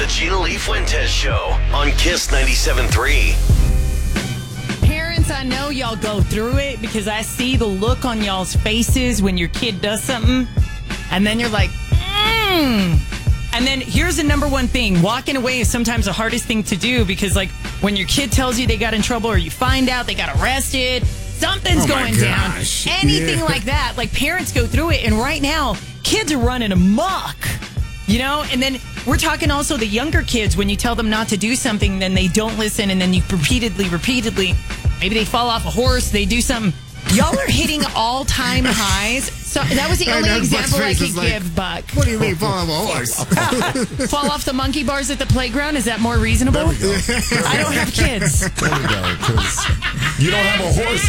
The Gina Lee Fuentes Show on Kiss 97.3. Parents, I know y'all go through it because I see the look on y'all's faces when your kid does something, and then you're like, And then here's the number one thing. Walking away is sometimes the hardest thing to do because, like, when your kid tells you they got in trouble or you find out they got arrested, something's going down. Anything like that. Like, parents go through it, and right now, kids are running amok. You know, and then we're talking also the younger kids. When you tell them not to do something, then they don't listen, and then you repeatedly, maybe they fall off a horse, they do something. Y'all are hitting all-time highs. So that was the only example I could give, Buck. What do you mean fall off a horse? Fall off the monkey bars at the playground? Is that more reasonable? There we go. I don't have kids. There we go. Because you don't have a horse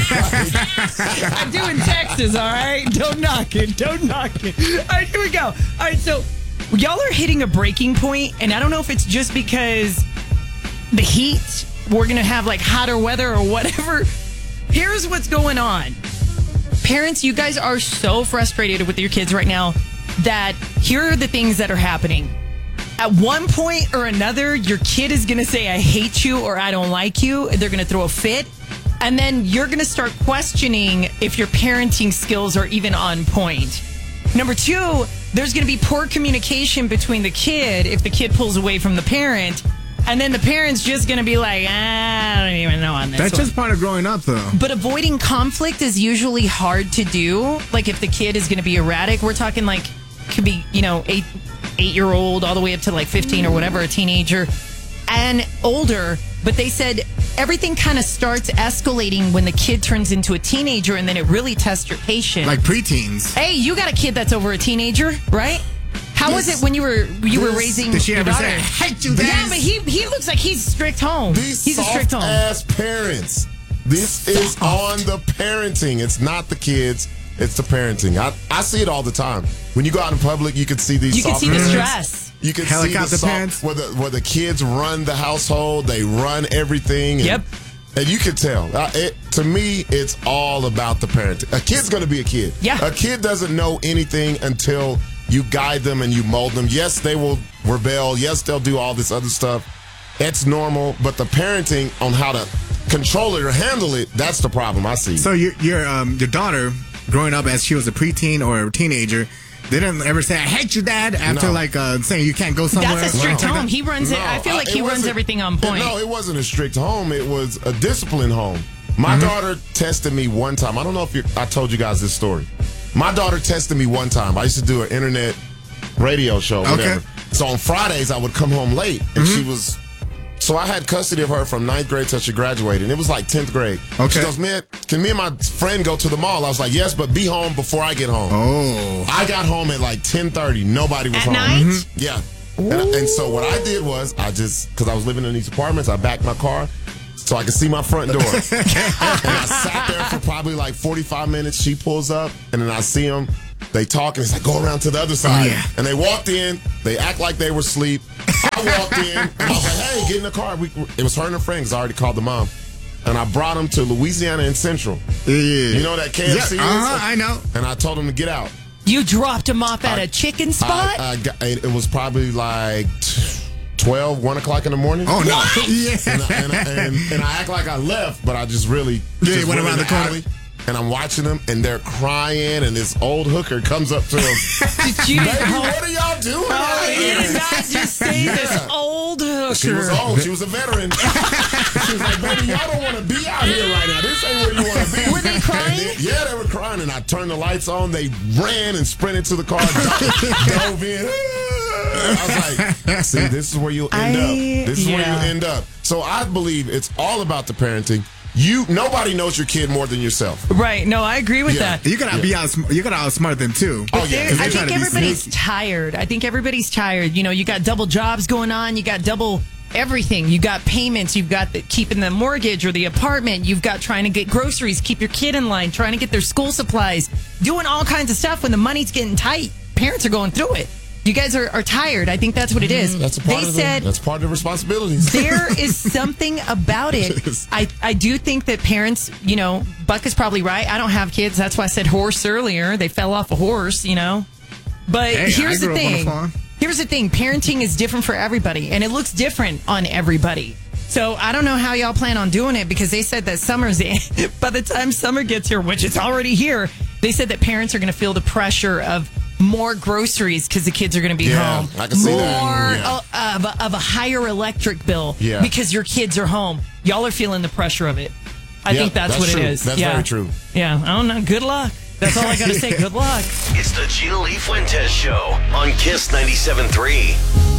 either. I'm doing Texas, all right? Don't knock it. All right, here we go. All right, so y'all are hitting a breaking point, and I don't know if it's just because the heat, we're going to have like hotter weather or whatever. Here's what's going on. Parents, you guys are so frustrated with your kids right now that here are the things that are happening. At one point or another, your kid is going to say, I hate you or I don't like you. They're going to throw a fit. And then you're going to start questioning if your parenting skills are even on point. Number two, there's going to be poor communication between the kid if the kid pulls away from the parent. And then the parent's just going to be like, I don't even know on this That's one. just part of growing up, though. But avoiding conflict is usually hard to do. Like if the kid is going to be erratic, we're talking like, could be, 8-year-old all the way up to like 15 or whatever, a teenager and older. But they said everything kind of starts escalating when the kid turns into a teenager, and then it really tests your patience. Like preteens. Hey, you got a kid that's over a teenager, right? How was it when you were raising Did she your ever daughter? say, I hate you, Dad? Yeah, but he looks like he's strict home. These He's a strict home. soft-ass parents. This is on the parenting. It's not the kids. It's the parenting. I see it all the time. When you go out in public, you can see these You can soft see the parents. stress. You can Helicopter see the parents. soft, where the kids run the household. They run everything. And, Yep. And you can tell. To me, it's all about the parenting. A kid's going to be a kid. Yeah. A kid doesn't know anything until you guide them and you mold them. Yes, they will rebel. Yes, they'll do all this other stuff. It's normal. But the parenting on how to control it or handle it, that's the problem I see. So your daughter, growing up as she was a preteen or a teenager, they didn't ever say, I hate you, Dad, after saying you can't go somewhere? That's a strict No. home. He runs it. I feel like he runs everything on point. No, it wasn't a strict home. It was a disciplined home. My daughter tested me one time. I don't know if I told you guys this story. My daughter tested me one time. I used to do an internet radio show, whatever. Okay. So on Fridays, I would come home late, and she was... So I had custody of her from 9th grade till she graduated, and it was like 10th grade. Okay. She goes, man, can me and my friend go to the mall? I was like, yes, but be home before I get home. Oh. I got home at like 10:30. Nobody was At home. night? Yeah. And so what I did was, because I was living in these apartments, I backed my car so I could see my front door. And I sat there for probably like 45 minutes. She pulls up, and then I see them. They talk, and it's like, go around to the other side. Yeah. And they walked in. They act like they were asleep. I walked in, and I was like, hey, get in the car. It was her and her friend, because I already called the mom. And I brought them to Louisiana and Central. Yeah. You know what that KFC is? I know. And I told them to get out. You dropped him off at a chicken spot? It was probably like 12, 1 o'clock in the morning. Oh, no. Yeah. And I act like I left, but I just really went went around in the corner. alley, and I'm watching them, and they're crying, and this old hooker comes up to them. Did you? Baby, what are y'all doing? Oh, you did not just say this old hooker. She was old. She was a veteran. She was like, baby, y'all don't want to be out here right now. This ain't where you want to be. Were they crying? Yeah, they were crying, and I turned the lights on. They ran and sprinted to the car, dove in. I was like, see, this is where you'll end up. This is where you end up. So I believe it's all about the parenting. Nobody knows your kid more than yourself. Right. No, I agree with that. You gotta outsmart them too. Oh yeah. I think everybody's tired. I think everybody's tired. You got double jobs going on. You got double everything. You got payments. You've got keeping the mortgage or the apartment. You've got trying to get groceries, keep your kid in line, trying to get their school supplies, doing all kinds of stuff when the money's getting tight. Parents are going through it. You guys are tired. I think that's what it is. That's part of the responsibilities. There is something about it. I do think that parents, Buck is probably right. I don't have kids. That's why I said horse earlier. They fell off a horse, But Hey, here's I the grew up on a thing. farm. here's the thing. Parenting is different for everybody, and it looks different on everybody. So I don't know how y'all plan on doing it, because they said that summer's by the time summer gets here, which it's already here, they said that parents are going to feel the pressure of more groceries because the kids are going to be home. I can see that. More of a higher electric bill because your kids are home. Y'all are feeling the pressure of it. I think that's what true. it is. That's very true. Yeah, I don't know. Good luck. That's all I got to say. Good luck. It's the Gina Lee Fuentes Show on Kiss 97.3.